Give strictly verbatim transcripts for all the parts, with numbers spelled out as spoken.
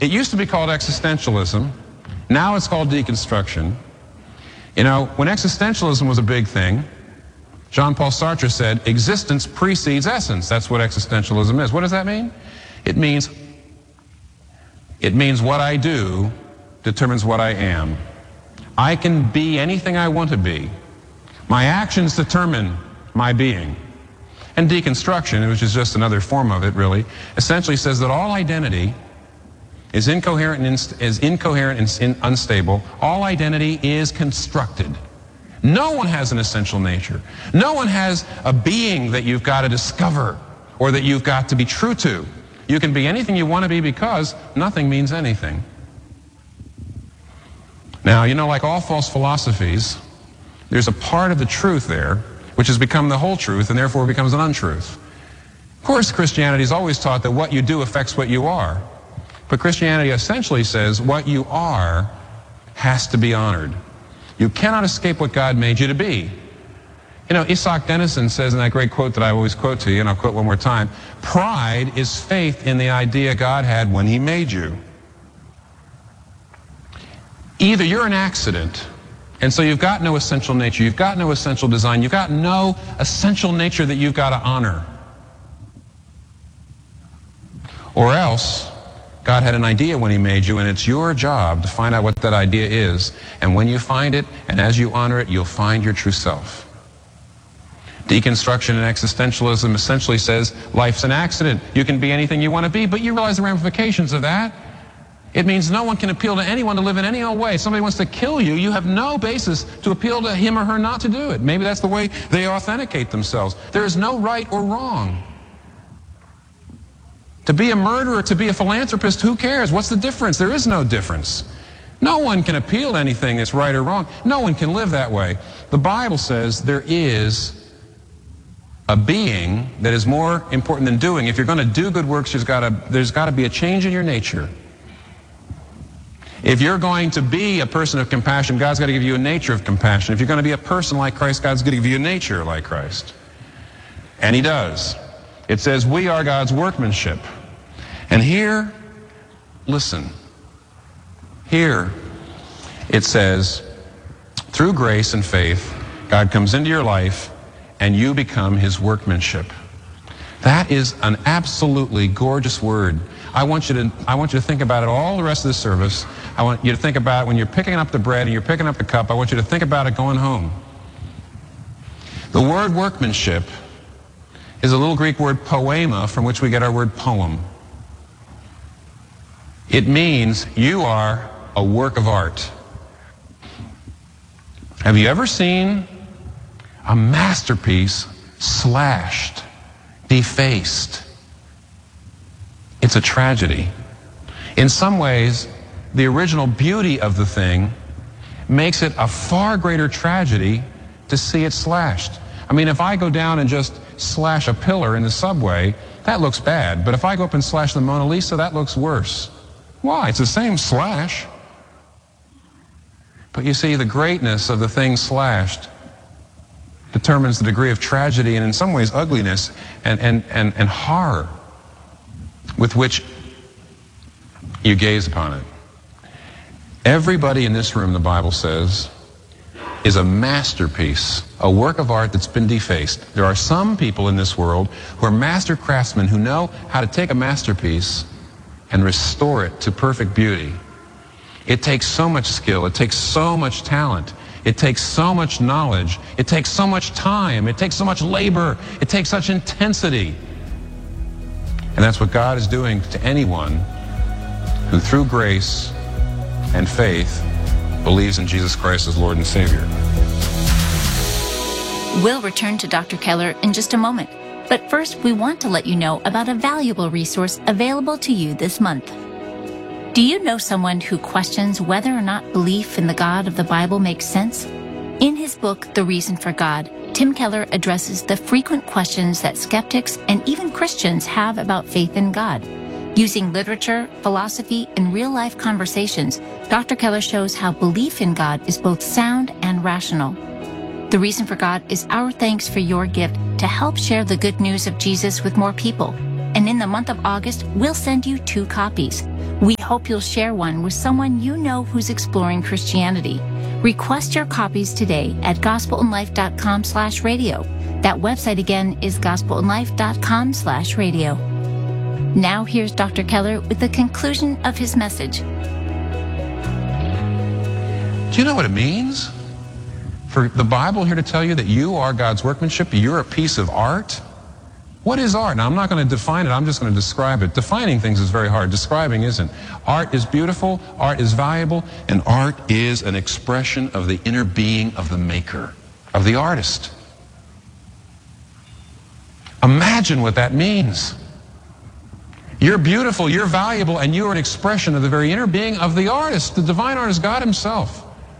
It used to be called existentialism. Now it's called deconstruction. You know, when existentialism was a big thing, Jean-Paul Sartre said, existence precedes essence. That's what existentialism is. What does that mean? It means, it means what I do determines what I am. I can be anything I want to be. My actions determine my being. And deconstruction, which is just another form of it really, essentially says that all identity is incoherent and, inst is incoherent and in unstable. All identity is constructed. No one has an essential nature. No one has a being that you've got to discover or that you've got to be true to. You can be anything you want to be because nothing means anything. Now, you know, like all false philosophies, there's a part of the truth there which has become the whole truth and therefore becomes an untruth. Of course, Christianity has always taught that what you do affects what you are. But Christianity essentially says what you are has to be honored. You cannot escape what God made you to be. You know, Isak Dinesen says in that great quote that I always quote to you, and I'll quote one more time, pride is faith in the idea God had when he made you. Either you're an accident, and so you've got no essential nature, you've got no essential design, you've got no essential nature that you've got to honor. Or else, God had an idea when he made you, and it's your job to find out what that idea is. And when you find it, and as you honor it, you'll find your true self. Deconstruction and existentialism essentially says life's an accident. You can be anything you want to be, but you realize the ramifications of that. It means no one can appeal to anyone to live in any old way. If somebody wants to kill you, you have no basis to appeal to him or her not to do it. Maybe that's the way they authenticate themselves. There is no right or wrong. To be a murderer, to be a philanthropist, who cares? What's the difference? There is no difference. No one can appeal to anything that's right or wrong. No one can live that way. The Bible says there is a being that is more important than doing. If you're going to do good works, there's got to, there's got to be a change in your nature. If you're going to be a person of compassion, God's got to give you a nature of compassion. If you're going to be a person like Christ, God's going to give you a nature like Christ. And he does. It says we are God's workmanship. And here, listen, here it says, through grace and faith, God comes into your life and you become his workmanship. That is an absolutely gorgeous word. I want you to, I want you to think about it all the rest of the service. I want you to think about it when you're picking up the bread and you're picking up the cup. I want you to think about it going home. The word workmanship is a little Greek word poema, from which we get our word poem. It means you are a work of art. Have you ever seen a masterpiece slashed, defaced? It's a tragedy. In some ways, the original beauty of the thing makes it a far greater tragedy to see it slashed. I mean, if I go down and just slash a pillar in the subway, that looks bad. But if I go up and slash the Mona Lisa, that looks worse. Why? It's the same slash. But you see, the greatness of the thing slashed determines the degree of tragedy and in some ways ugliness and, and, and, and horror with which you gaze upon it. Everybody in this room, the Bible says, is a masterpiece, a work of art that's been defaced. There are some people in this world who are master craftsmen who know how to take a masterpiece and restore it to perfect beauty. It takes so much skill, it takes so much talent, it takes so much knowledge, it takes so much time, it takes so much labor, it takes such intensity. And that's what God is doing to anyone who through grace and faith believes in Jesus Christ as Lord and Savior. We'll return to Doctor Keller in just a moment. But first, we want to let you know about a valuable resource available to you this month. Do you know someone who questions whether or not belief in the God of the Bible makes sense? In his book, The Reason for God, Tim Keller addresses the frequent questions that skeptics and even Christians have about faith in God. Using literature, philosophy, and real-life conversations, Doctor Keller shows how belief in God is both sound and rational. The Reason for God is our thanks for your gift to help share the good news of Jesus with more people. And in the month of August, we'll send you two copies. We hope you'll share one with someone you know who's exploring Christianity. Request your copies today at gospelandlife.com slash radio. That website again is gospelandlife.com slash radio. Now here's Doctor Keller with the conclusion of his message. Do you know what it means for the Bible here to tell you that you are God's workmanship? You're a piece of art? What is art? Now, I'm not going to define it. I'm just going to describe it. Defining things is very hard. Describing isn't. Art is beautiful. Art is valuable. And art is an expression of the inner being of the maker, of the artist. Imagine what that means. You're beautiful, you're valuable, and you are an expression of the very inner being of the artist, the divine artist, God himself.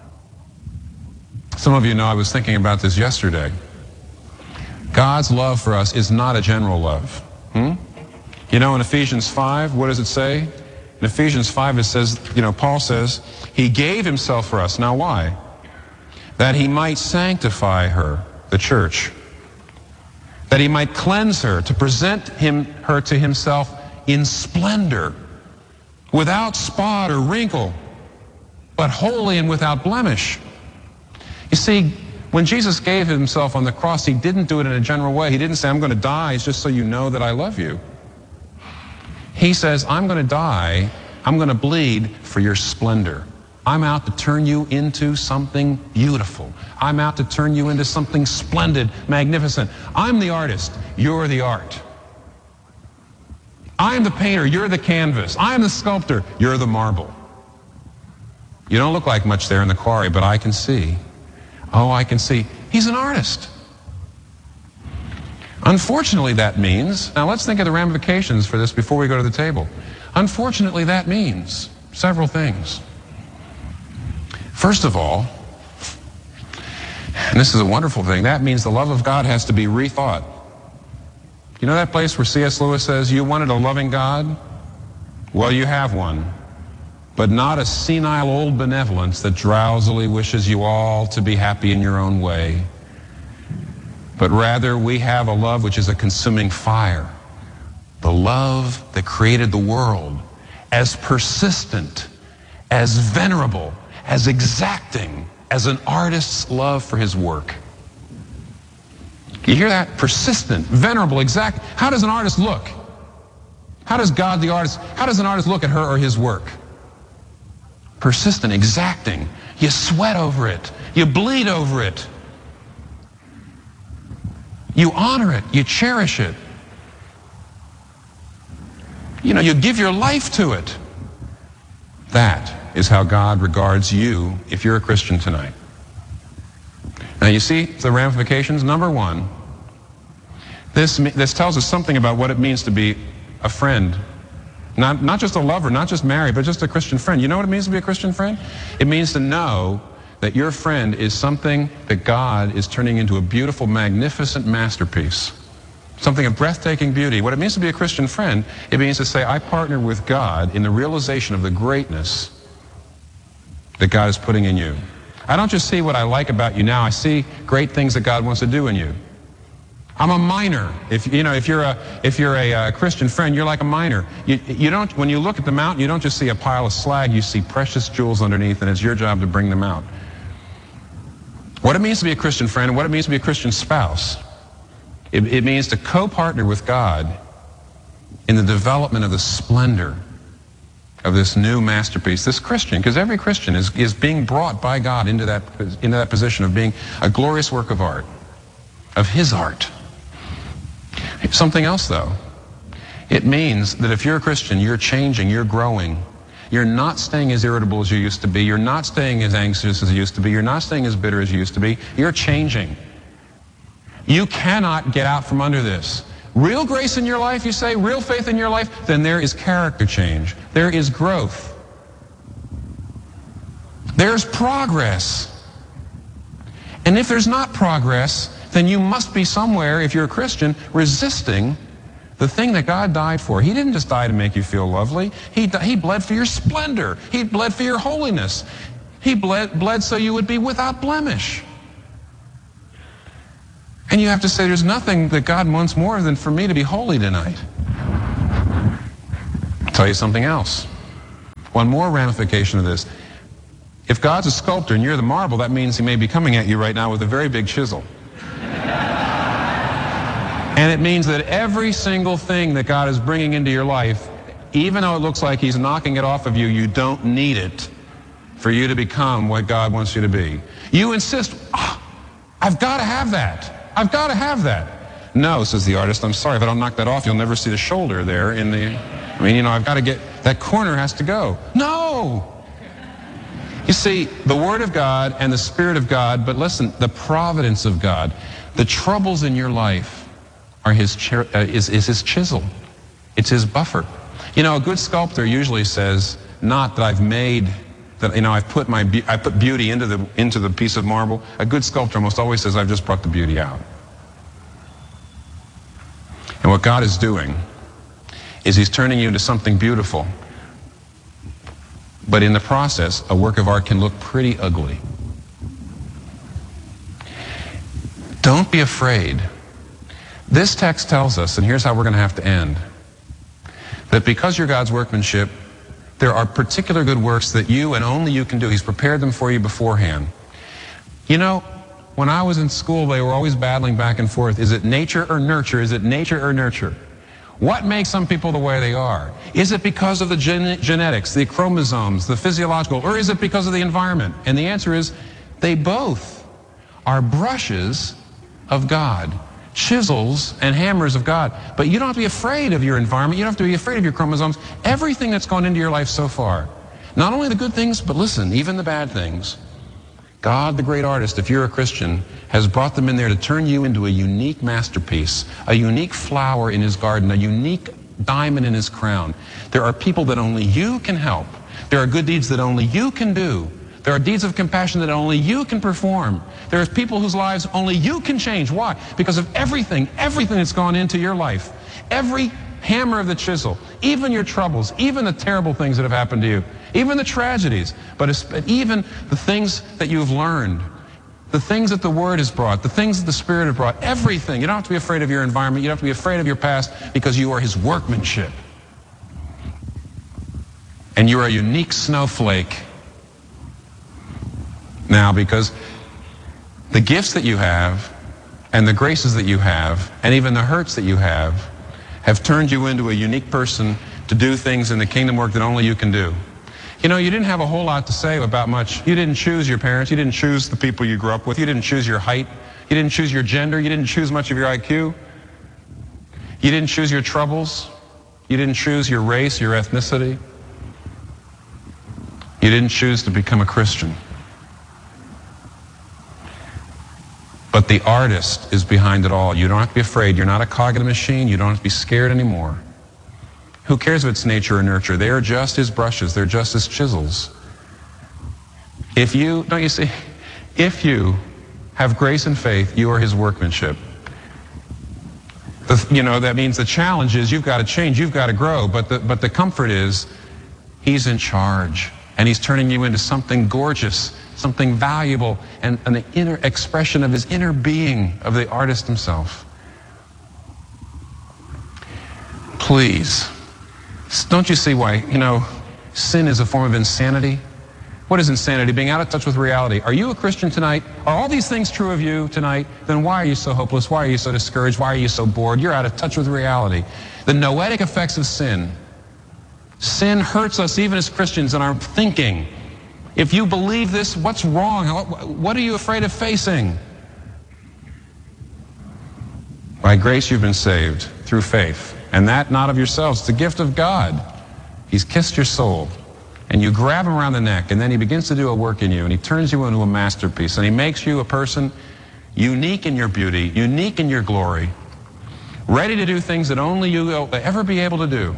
Some of you know I was thinking about this yesterday. God's love for us is not a general love. Hmm? You know, in Ephesians five, what does it say? In Ephesians five, it says, you know, Paul says, he gave himself for us. Now, why? That he might sanctify her, the church. That he might cleanse her, to present him, her to himself in splendor, without spot or wrinkle, but holy and without blemish. You see, when Jesus gave himself on the cross, he didn't do it in a general way. He didn't say, I'm going to die just so you know that I love you. He says, I'm going to die, I'm going to bleed for your splendor. I'm out to turn you into something beautiful. I'm out to turn you into something splendid, magnificent. I'm the artist, you're the art. I'm the painter, you're the canvas. I'm the sculptor, you're the marble. You don't look like much there in the quarry, but I can see. Oh, I can see. He's an artist. Unfortunately, that means, now let's think of the ramifications for this before we go to the table. Unfortunately, that means several things. First of all, and this is a wonderful thing, that means the love of God has to be rethought. You know that place where C S Lewis says, you wanted a loving God? Well, you have one. But not a senile old benevolence that drowsily wishes you all to be happy in your own way. But rather, we have a love which is a consuming fire. The love that created the world, as persistent, as venerable, as exacting as an artist's love for his work. You hear that? Persistent, venerable, exact. How does an artist look? How does God, the artist, how does an artist look at her or his work? Persistent, exacting. You sweat over it. You bleed over it. You honor it. You cherish it. You know, you give your life to it. That is how God regards you if you're a Christian tonight. Now you see the ramifications. Number one, this, this tells us something about what it means to be a friend. Not, not just a lover, not just married, but just a Christian friend. You know what it means to be a Christian friend? It means to know that your friend is something that God is turning into a beautiful, magnificent masterpiece. Something of breathtaking beauty. What it means to be a Christian friend, it means to say, I partner with God in the realization of the greatness that God is putting in you. I don't just see what I like about you now, I see great things that God wants to do in you. I'm a miner. If you know, if you're a if you're a, uh, Christian friend, you're like a miner. You you don't when you look at the mountain, you don't just see a pile of slag. You see precious jewels underneath, and it's your job to bring them out. What it means to be a Christian friend, and what it means to be a Christian spouse, it, it means to co-partner with God in the development of the splendor of this new masterpiece, this Christian, because every Christian is is being brought by God into that into that position of being a glorious work of art, of His art. Something else, though. It means that if you're a Christian, you're changing, you're growing. You're not staying as irritable as you used to be. You're not staying as anxious as you used to be. You're not staying as bitter as you used to be. You're changing. You cannot get out from under this. Real grace in your life, you say, real faith in your life, then there is character change. There is growth. There's progress. And if there's not progress, then you must be somewhere, if you're a Christian, resisting the thing that God died for. He didn't just die to make you feel lovely. He, he bled for your splendor. He bled for your holiness. He bled, bled so you would be without blemish. And you have to say, there's nothing that God wants more than for me to be holy tonight. I'll tell you something else. One more ramification of this. If God's a sculptor and you're the marble, that means he may be coming at you right now with a very big chisel. And it means that every single thing that God is bringing into your life, even though it looks like he's knocking it off of you, you don't need it for you to become what God wants you to be. You insist, oh, I've got to have that. I've got to have that. No, says the artist, I'm sorry, if I don't knock that off, you'll never see the shoulder there in the, I mean, you know, I've got to get, that corner has to go. No! You see, the Word of God and the Spirit of God, but listen, the providence of God, the troubles in your life are his, uh, is, is his chisel. It's his buffer. You know, a good sculptor usually says, not that I've made, that, you know, I've put my, I put beauty into the, into the piece of marble. A good sculptor almost always says, I've just brought the beauty out. And what God is doing is he's turning you into something beautiful. But in the process, a work of art can look pretty ugly. Don't be afraid. This text tells us, and here's how we're going to have to end, that because you're God's workmanship, there are particular good works that you and only you can do. He's prepared them for you beforehand. You know, when I was in school, they were always battling back and forth. Is it nature or nurture? Is it nature or nurture? What makes some people the way they are? Is it because of the gen genetics, the chromosomes, the physiological, or is it because of the environment? And the answer is, they both are brushes of God. Chisels and hammers of God. But you don't have to be afraid of your environment. You don't have to be afraid of your chromosomes. Everything that's gone into your life so far, not only the good things, but listen, even the bad things, God, the great artist, if you're a Christian, has brought them in there to turn you into a unique masterpiece, a unique flower in his garden, a unique diamond in his crown. There are people that only you can help. There are good deeds that only you can do. There are deeds of compassion that only you can perform. There are people whose lives only you can change. Why? Because of everything, everything that's gone into your life. Every hammer of the chisel, even your troubles, even the terrible things that have happened to you, even the tragedies, but even the things that you've learned, the things that the Word has brought, the things that the Spirit has brought, everything. You don't have to be afraid of your environment. You don't have to be afraid of your past because you are his workmanship. And you are a unique snowflake. Now, because the gifts that you have and the graces that you have and even the hurts that you have have turned you into a unique person to do things in the kingdom work that only you can do. You know, you didn't have a whole lot to say about much. You didn't choose your parents. You didn't choose the people you grew up with. You didn't choose your height. You didn't choose your gender. You didn't choose much of your I Q. You didn't choose your troubles. You didn't choose your race, your ethnicity. You didn't choose to become a Christian. But the artist is behind it all. You don't have to be afraid. You're not a cog in a machine. You don't have to be scared anymore. Who cares if it's nature or nurture? They are just his brushes. They're just his chisels. If you, don't you see, if you have grace and faith, you are his workmanship. The, you know, that means the challenge is you've got to change, you've got to grow. But the, but the comfort is he's in charge. And he's turning you into something gorgeous, something valuable, and, and the inner expression of his inner being, of the artist himself. Please, don't you see why, you know, sin is a form of insanity? What is insanity? Being out of touch with reality. Are you a Christian tonight? Are all these things true of you tonight? Then why are you so hopeless? Why are you so discouraged? Why are you so bored? You're out of touch with reality. The noetic effects of sin. Sin hurts us even as Christians in our thinking. If you believe this, what's wrong? What are you afraid of facing? By grace you've been saved through faith, and that not of yourselves. It's the gift of God. He's kissed your soul, and you grab him around the neck, and then he begins to do a work in you, and he turns you into a masterpiece, and he makes you a person unique in your beauty, unique in your glory, ready to do things that only you will ever be able to do.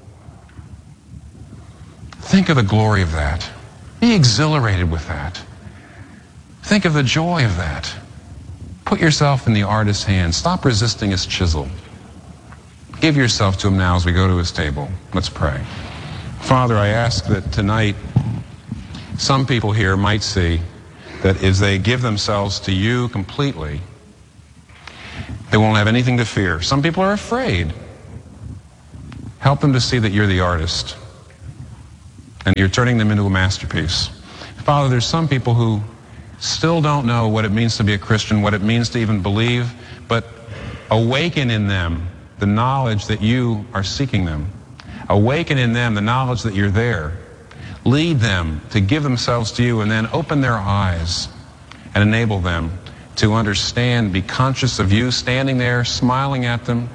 Think of the glory of that. Be exhilarated with that. Think of the joy of that. Put yourself in the artist's hands. Stop resisting his chisel. Give yourself to him now as we go to his table. Let's pray. Father, I ask that tonight some people here might see that as they give themselves to you completely, they won't have anything to fear. Some people are afraid. Help them to see that you're the artist. and you're turning them into a masterpiece. Father, there's some people who still don't know what it means to be a Christian, what it means to even believe, but awaken in them the knowledge that you are seeking them. Awaken in them the knowledge that you're there. Lead them to give themselves to you, and then open their eyes and enable them to understand, be conscious of you standing there, smiling at them.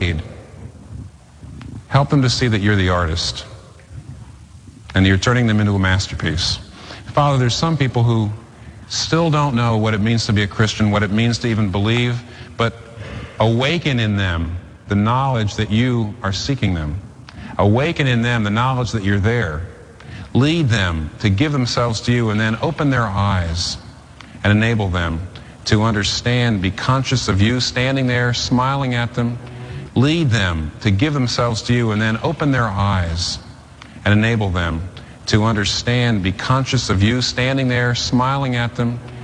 Help them to see that you're the artist and you're turning them into a masterpiece. Father, there's some people who still don't know what it means to be a Christian, what it means to even believe, but awaken in them the knowledge that you are seeking them. Awaken in them the knowledge that you're there. Lead them to give themselves to you, and then open their eyes and enable them to understand, be conscious of you standing there, smiling at them. Lead them to give themselves to you, and then open their eyes and enable them to understand, be conscious of you standing there, smiling at them.